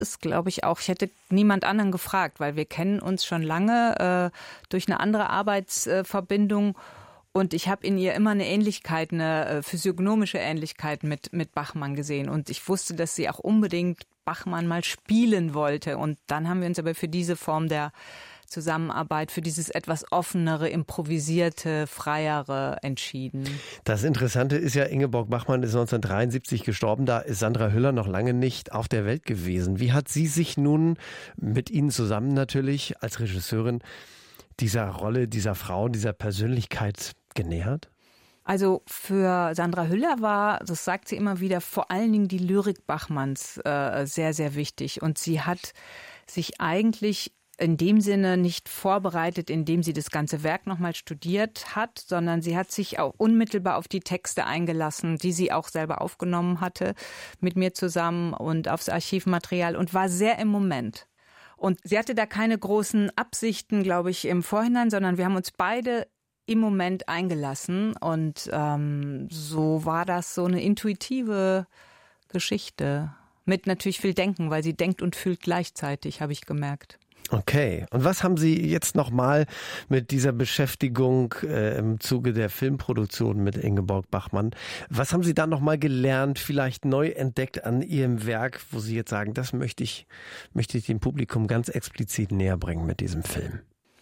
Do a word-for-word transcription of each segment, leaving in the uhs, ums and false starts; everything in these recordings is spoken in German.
ist, glaube ich, auch, ich hätte niemand anderen gefragt, weil wir kennen uns schon lange äh, durch eine andere Arbeitsverbindung. Und ich habe in ihr immer eine Ähnlichkeit, eine äh, physiognomische Ähnlichkeit mit, mit Bachmann gesehen. Und ich wusste, dass sie auch unbedingt Bachmann mal spielen wollte. Und dann haben wir uns aber für diese Form der Zusammenarbeit, für dieses etwas offenere, improvisierte, freiere entschieden. Das Interessante ist ja, Ingeborg Bachmann ist neunzehnhundertdreiundsiebzig gestorben, da ist Sandra Hüller noch lange nicht auf der Welt gewesen. Wie hat sie sich nun mit Ihnen zusammen natürlich als Regisseurin dieser Rolle, dieser Frau, dieser Persönlichkeit genähert? Also für Sandra Hüller war, das sagt sie immer wieder, vor allen Dingen die Lyrik Bachmanns äh, sehr, sehr wichtig. Und sie hat sich eigentlich in dem Sinne nicht vorbereitet, indem sie das ganze Werk nochmal studiert hat, sondern sie hat sich auch unmittelbar auf die Texte eingelassen, die sie auch selber aufgenommen hatte, mit mir zusammen und aufs Archivmaterial und war sehr im Moment. Und sie hatte da keine großen Absichten, glaube ich, im Vorhinein, sondern wir haben uns beide im Moment eingelassen und ähm, so war das so eine intuitive Geschichte mit natürlich viel Denken, weil sie denkt und fühlt gleichzeitig, habe ich gemerkt. Okay, und was haben Sie jetzt nochmal mit dieser Beschäftigung äh, im Zuge der Filmproduktion mit Ingeborg Bachmann, was haben Sie da nochmal gelernt, vielleicht neu entdeckt an Ihrem Werk, wo Sie jetzt sagen, das möchte ich, möchte ich dem Publikum ganz explizit näher bringen mit diesem Film?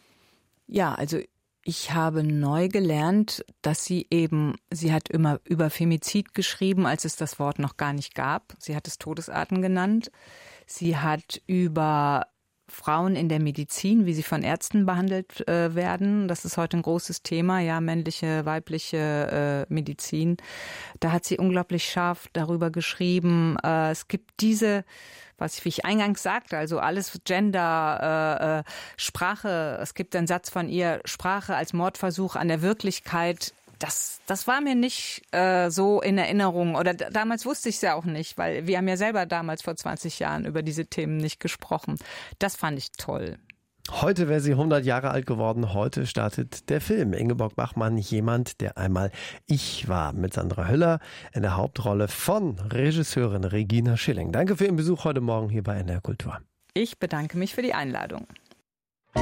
Ja, also ich habe neu gelernt, dass sie eben, sie hat immer über Femizid geschrieben, als es das Wort noch gar nicht gab. Sie hat es Todesarten genannt. Sie hat über Frauen in der Medizin, wie sie von Ärzten behandelt äh, werden. Das ist heute ein großes Thema, ja, männliche, weibliche äh, Medizin. Da hat sie unglaublich scharf darüber geschrieben. Äh, es gibt diese, was ich, wie ich eingangs sagte, also alles Gender, äh, äh, Sprache. Es gibt einen Satz von ihr, Sprache als Mordversuch an der Wirklichkeit. Das, das war mir nicht äh, so in Erinnerung oder d- damals wusste ich es ja auch nicht, weil wir haben ja selber damals vor zwanzig Jahren über diese Themen nicht gesprochen. Das fand ich toll. Heute wäre sie hundert Jahre alt geworden. Heute startet der Film Ingeborg Bachmann, jemand, der einmal ich war, mit Sandra Hüller in der Hauptrolle von Regisseurin Regina Schilling. Danke für Ihren Besuch heute Morgen hier bei N D R Kultur. Ich bedanke mich für die Einladung.